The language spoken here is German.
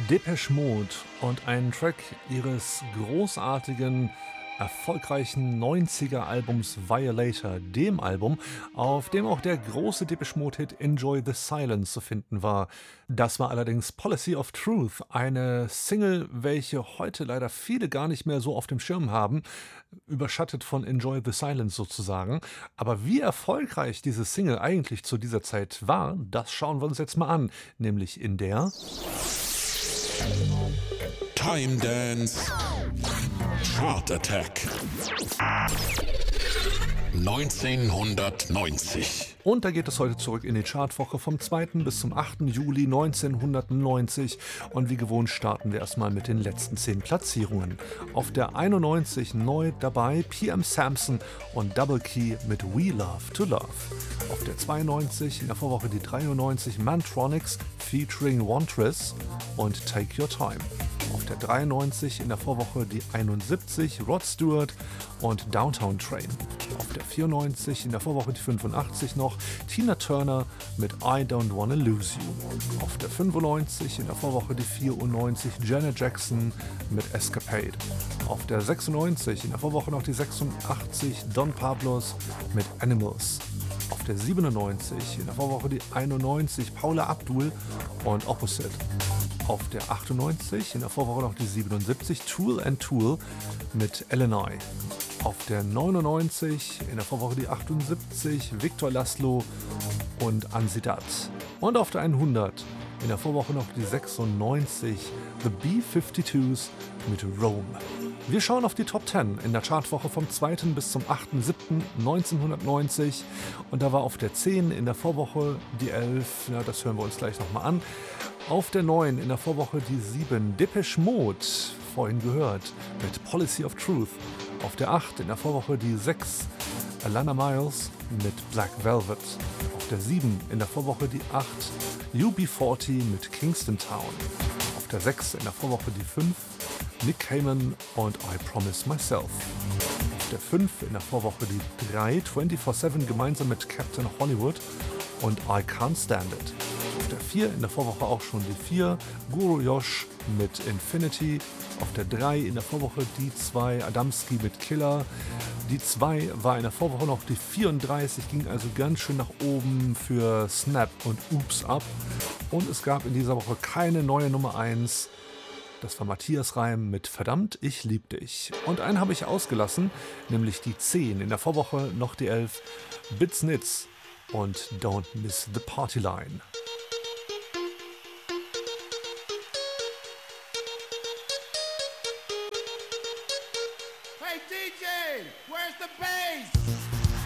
Depeche Mode und einen Track ihres großartigen, erfolgreichen 90er-Albums Violator, dem Album, auf dem auch der große Depeche Mode-Hit Enjoy the Silence zu finden war. Das war allerdings Policy of Truth, eine Single, welche heute leider viele gar nicht mehr so auf dem Schirm haben, überschattet von Enjoy the Silence sozusagen. Aber wie erfolgreich diese Single eigentlich zu dieser Zeit war, das schauen wir uns jetzt mal an, nämlich in der Time Dance Chart Attack 1990. Und da geht es heute zurück in die Chartwoche vom 2. bis zum 8. Juli 1990. Und wie gewohnt starten wir erstmal mit den letzten 10 Platzierungen. Auf der 91 neu dabei PM Samson und Double Key mit We Love to Love. Auf der 92 in der Vorwoche die 93 Mantronics featuring Wantress und Take Your Time. Auf der 93 in der Vorwoche die 71 Rod Stewart und Downtown Train. Auf der 94 in der Vorwoche die 85 noch Tina Turner mit I Don't Wanna Lose You. Auf der 95 in der Vorwoche die 94 Janet Jackson mit Escapade. Auf der 96 in der Vorwoche noch die 86 Don Pablos mit Animals. Auf der 97 in der Vorwoche die 91 Paula Abdul und Opposite. Auf der 98 in der Vorwoche noch die 77 Tool and Tool mit Illinois. Auf der 99 in der Vorwoche die 78 Victor Laszlo und Ansidat. Und auf der 100 in der Vorwoche noch die 96 The B-52s mit Rome. Wir schauen auf die Top 10 in der Chartwoche vom 2. bis zum 8.7.1990 und da war auf der 10 in der Vorwoche die 11, ja, das hören wir uns gleich nochmal an. Auf der 9 in der Vorwoche die 7 Depeche Mode, vorhin gehört, mit Policy of Truth. Auf der 8 in der Vorwoche die 6 Alana Miles mit Black Velvet. Auf der 7 in der Vorwoche die 8 UB40 mit Kingston Town. Auf der 6 in der Vorwoche die 5 Nick Cayman und I Promise Myself. Auf der 5 in der Vorwoche die 3 24/7 gemeinsam mit Captain Hollywood und I Can't Stand It. Auf der 4 in der Vorwoche auch schon die 4 Guru Yosh mit Infinity. Auf der 3 in der Vorwoche die 2 Adamski mit Killer. Die 2 war in der Vorwoche noch die 34, ging also ganz schön nach oben für Snap und Oops Up. Und es gab in dieser Woche keine neue Nummer 1. Das war Matthias Reim mit Verdammt, ich lieb dich. Und einen habe ich ausgelassen, nämlich die 10. In der Vorwoche noch die 11 Bits Nits und Don't Miss the Party Line. Hey DJ, where's the bass?